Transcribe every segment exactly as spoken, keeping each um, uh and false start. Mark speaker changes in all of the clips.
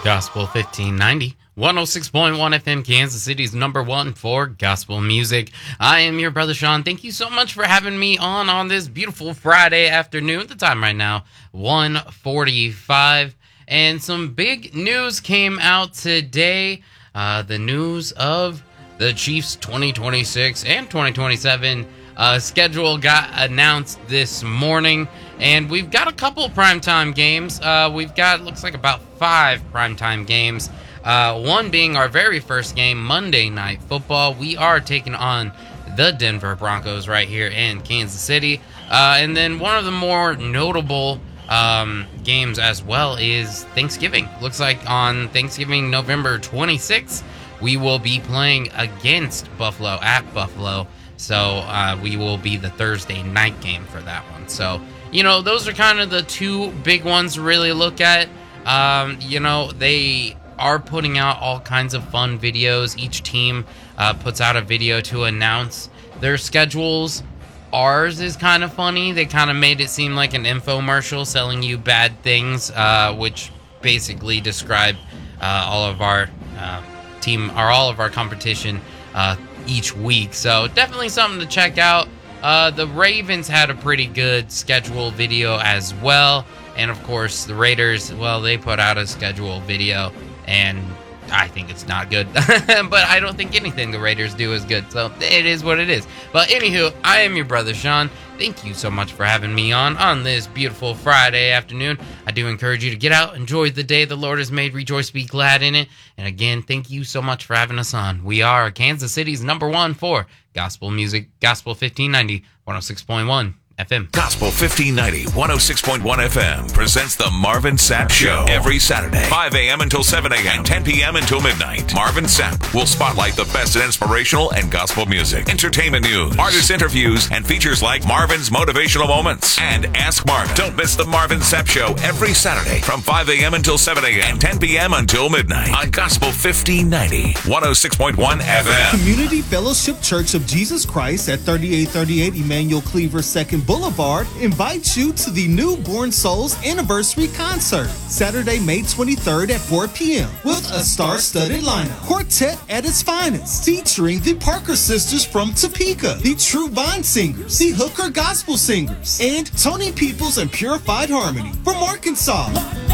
Speaker 1: Gospel fifteen ninety, one oh six point one F M, Kansas City's number one for gospel music. I am your brother Sean. Thank you so much for having me on on this beautiful Friday afternoon. The time right now, one forty-five. And some big news came out today. Uh, the news of the Chiefs twenty twenty-six and twenty twenty-seven uh, schedule got announced this morning. And we've got a couple primetime games. Uh, we've got, looks like about five primetime games. Uh, one being our very first game, Monday Night Football. We are taking on the Denver Broncos right here in Kansas City. Uh, and then one of the more notable um, games as well is Thanksgiving. Looks like on Thanksgiving, November twenty-sixth, we will be playing against Buffalo at Buffalo. So uh, we will be the Thursday night game for that one. So, you know, those are kind of the two big ones to really look at. Um, you know, they are putting out all kinds of fun videos. Each team uh, puts out a video to announce their schedules. Ours is kind of funny. They kind of made it seem like an infomercial selling you bad things, uh, which basically describe uh, all of our uh, team or all of our competition uh, each week. So definitely something to check out. Uh, the Ravens had a pretty good schedule video as well. And of course, the Raiders, well, they put out a schedule video, and I think it's not good. But I don't think anything the Raiders do is good. So it is what it is. But anywho, I am your brother Sean. Thank you so much for having me on on this beautiful Friday afternoon. I do encourage you to get out, enjoy the day the Lord has made, rejoice, be glad in it. And again, thank you so much for having us on. We are Kansas City's number one for gospel music, Gospel fifteen ninety, one oh six point one F M.
Speaker 2: Gospel fifteen ninety, one oh six point one F M presents the Marvin Sapp Show every Saturday, five a.m. until seven a.m., ten p.m. until midnight. Marvin Sapp will spotlight the best in inspirational and gospel music, entertainment news, artist interviews, and features like Marvin's Motivational Moments and Ask Marvin. Don't miss the Marvin Sapp Show every Saturday from five a.m. until seven a.m. and ten p.m. until midnight on Gospel fifteen ninety, one oh six point one F M.
Speaker 3: Community Fellowship Church of Jesus Christ at thirty-eight thirty-eight Emmanuel Cleaver second Boulevard invites you to the Newborn Souls Anniversary Concert, Saturday, May twenty-third at four p.m. with a star-studded lineup. Quartet at its finest, featuring the Parker Sisters from Topeka, the True Vine Singers, the Hooker Gospel Singers, and Tony Peoples and Purified Harmony from Arkansas.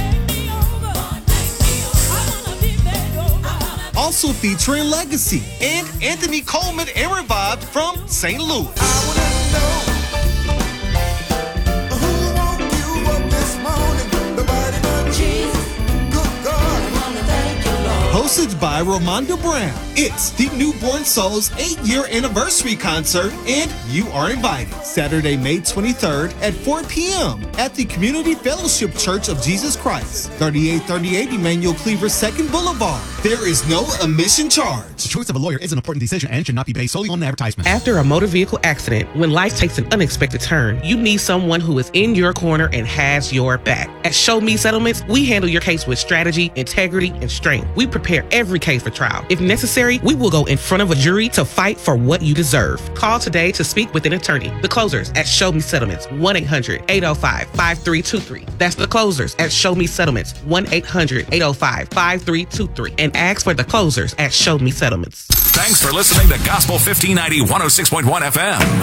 Speaker 3: Also featuring Legacy and Anthony Coleman and Revived from Saint Louis. Hosted by Romando Brown. It's the Newborn Souls eight-year anniversary concert, and you are invited. Saturday, May twenty-third at four p.m. at the Community Fellowship Church of Jesus Christ, thirty-eight thirty-eight Emmanuel Cleaver second Boulevard. There is no admission charge.
Speaker 4: The choice of a lawyer is an important decision and should not be based solely on the advertisement.
Speaker 5: After a motor vehicle accident, when life takes an unexpected turn, you need someone who is in your corner and has your back. At Show Me Settlements, we handle your case with strategy, integrity, and strength. We prepare every case for trial. If necessary, we will go in front of a jury to fight for what you deserve. Call today to speak with an attorney. The Closers at Show Me Settlements, one eight hundred, eight oh five, five three two three. That's The Closers at Show Me Settlements, one eight hundred, eight oh five, five three two three. And ask for The Closers at Show Me Settlements.
Speaker 2: Thanks for listening to Gospel fifteen ninety, one oh six point one F M.